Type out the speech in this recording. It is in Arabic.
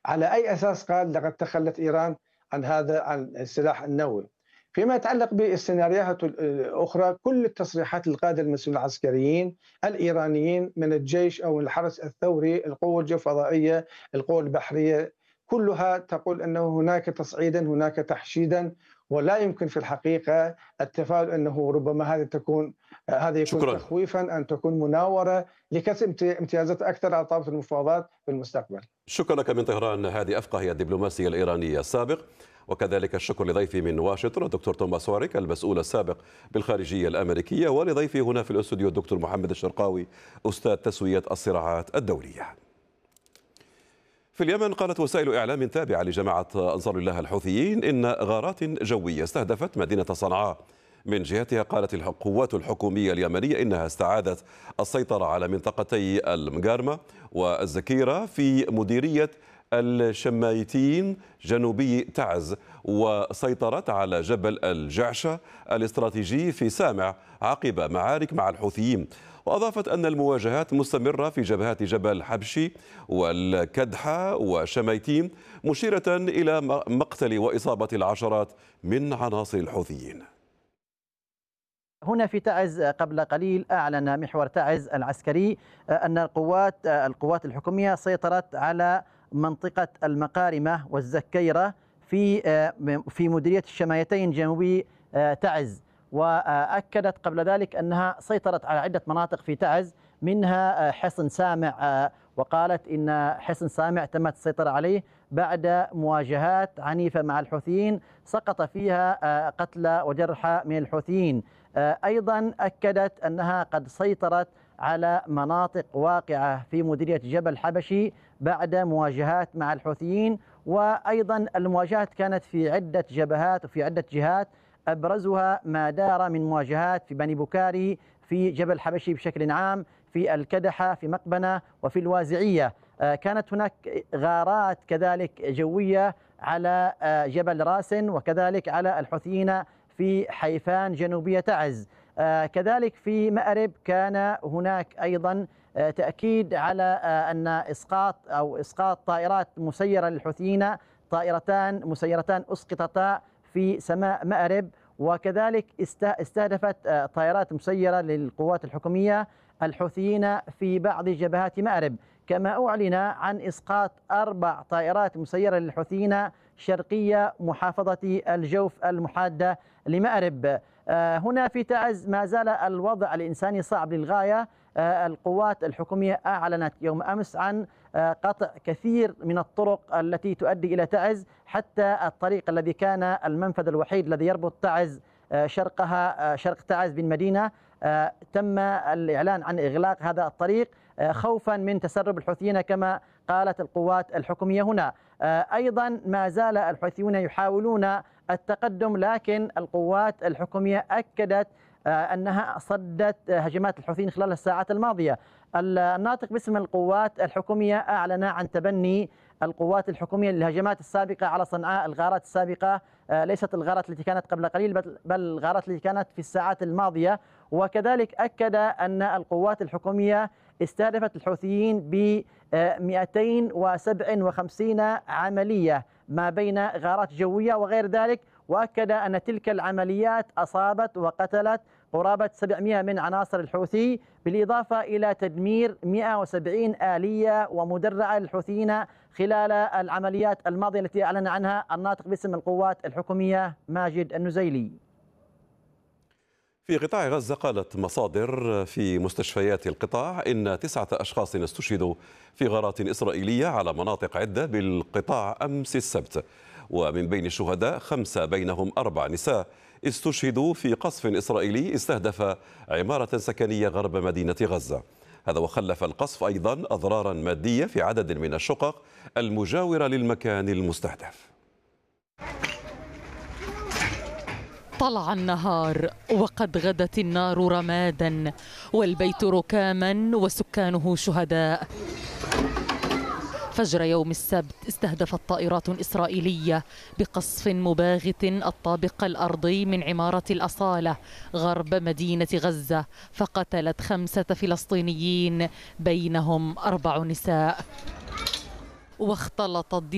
على أي أساس قال لقد تخلت إيران عن السلاح النووي؟ فيما يتعلق بالسيناريوهات الأخرى، كل التصريحات القادة المسؤولين العسكريين الإيرانيين من الجيش أو من الحرس الثوري، القوة الجوفضائية، القوة البحرية، كلها تقول أنه هناك تصعيدا، هناك تحشيدا، ولا يمكن في الحقيقة التفاؤل أنه ربما هذا يكون شكرا. تخويفا، أن تكون مناورة لكسب امتيازات أكثر على طاولة المفاوضات في المستقبل. شكرا لك من طهران هادي أفقه الدبلوماسي الإيراني السابق، وكذلك الشكر لضيفي من واشنطن الدكتور توماس واريك المسؤول السابق بالخارجية الأمريكية، ولضيفي هنا في الاستوديو الدكتور محمد الشرقاوي أستاذ تسوية الصراعات الدولية. في اليمن قالت وسائل إعلام تابعة لجماعة أنصار الله الحوثيين إن غارات جوية استهدفت مدينة صنعاء. من جهتها قالت القوات الحكومية اليمنية إنها استعادت السيطرة على منطقتي المقارمة والزكيرة في مديرية الشمايتين جنوبي تعز، وسيطرت على جبل الجعشة الاستراتيجي في سامع عقب معارك مع الحوثيين. وأضافت أن المواجهات مستمرة في جبهات جبل حبشي والكدحة وشميتين، مشيرة إلى مقتل وإصابة العشرات من عناصر الحوثيين. هنا في تعز قبل قليل أعلن محور تعز العسكري أن القوات الحكومية سيطرت على منطقة المقارمة والزكيرة في مديرية الشمايتين جنوبي تعز، وأكدت قبل ذلك أنها سيطرت على عدة مناطق في تعز منها حصن سامع، وقالت إن حصن سامع تمت السيطرة عليه بعد مواجهات عنيفة مع الحوثيين سقط فيها قتلى وجرحى من الحوثيين. أيضا أكدت أنها قد سيطرت على مناطق واقعة في مديرية جبل حبشي بعد مواجهات مع الحوثيين، وأيضا المواجهات كانت في عدة جبهات وفي عدة جهات، أبرزها ما دار من مواجهات في بني بكاري، في جبل حبشي بشكل عام، في الكدحة، في مقبنة، وفي الوازعية. كانت هناك غارات كذلك جوية على جبل راسن، وكذلك على الحوثيين في حيفان جنوبية تعز. كذلك في مأرب كان هناك أيضا تأكيد على أن إسقاط طائرات مسيرة للحوثيين، طائرتان مسيرتان أسقطتا في سماء مأرب، وكذلك استهدفت طائرات مسيرة للقوات الحكومية الحوثيين في بعض جبهات مأرب. كما أعلن عن إسقاط 4 طائرات مسيرة للحوثيين شرقية محافظة الجوف المحادة لمأرب. هنا في تعز ما زال الوضع الإنساني صعب للغاية. القوات الحكومية أعلنت يوم أمس عن قطع كثير من الطرق التي تؤدي إلى تعز، حتى الطريق الذي كان المنفذ الوحيد الذي يربط تعز شرق تعز بالمدينة تم الإعلان عن إغلاق هذا الطريق خوفا من تسرب الحوثيين كما قالت القوات الحكومية هنا. أيضا ما زال الحوثيون يحاولون التقدم، لكن القوات الحكومية أكدت أنها صدت هجمات الحوثيين خلال الساعات الماضية. الناطق باسم القوات الحكومية أعلن عن تبني القوات الحكومية للهجمات السابقة على صنعاء، الغارات السابقة ليست الغارات التي كانت قبل قليل بل الغارات التي كانت في الساعات الماضية. وكذلك أكد أن القوات الحكومية استهدفت الحوثيين ب 257 عملية ما بين غارات جوية وغير ذلك، وأكد أن تلك العمليات أصابت وقتلت قرابة 700 من عناصر الحوثي، بالإضافة إلى تدمير 170 آلية ومدرعة للحوثيين خلال العمليات الماضية التي أعلن عنها الناطق باسم القوات الحكومية ماجد النزيلي. في قطاع غزة قالت مصادر في مستشفيات القطاع إن 9 أشخاص استشهدوا في غارات إسرائيلية على مناطق عدة بالقطاع أمس السبت، ومن بين الشهداء 5 بينهم 4 نساء استشهدوا في قصف إسرائيلي استهدف عمارة سكنية غرب مدينة غزة. هذا وخلف القصف أيضا أضرارا مادية في عدد من الشقق المجاورة للمكان المستهدف. طلع النهار وقد غدت النار رمادا والبيت ركاما وسكانه شهداء. فجر يوم السبت استهدفت طائرات إسرائيلية بقصف مباغت الطابق الأرضي من عمارة الأصالة غرب مدينة غزة، فقتلت 5 فلسطينيين بينهم 4 نساء، واختلطت